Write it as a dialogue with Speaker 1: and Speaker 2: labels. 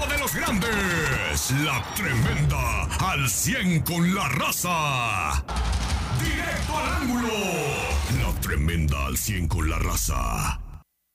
Speaker 1: de los grandes, la tremenda al 100 con la raza. Directo al ángulo, la tremenda al 100 con la raza.